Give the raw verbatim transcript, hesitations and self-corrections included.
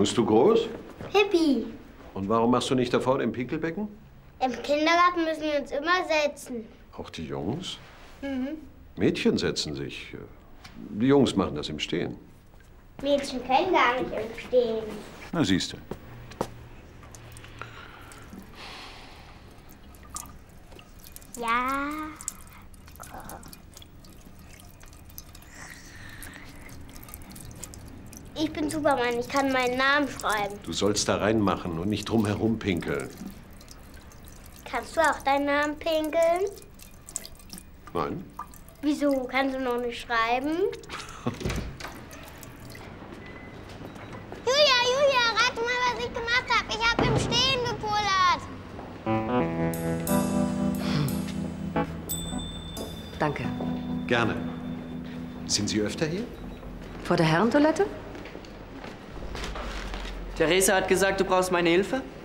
Wirst du groß? Hippie. Und warum machst du nicht da vorne im Pinkelbecken? Im Kindergarten müssen wir uns immer setzen. Auch die Jungs? Mhm. Mädchen setzen sich. Die Jungs machen das im Stehen. Mädchen können gar nicht im Stehen. Na, siehst du. Ja. Ich bin Superman, ich kann meinen Namen schreiben. Du sollst da reinmachen und nicht drum herum pinkeln. Kannst du auch deinen Namen pinkeln? Nein. Wieso? Kannst du noch nicht schreiben? Julia, Julia, rate mal, was ich gemacht habe. Ich habe im Stehen gepullert. Danke. Gerne. Sind Sie öfter hier? Vor der Herrentoilette? Theresa hat gesagt, du brauchst meine Hilfe?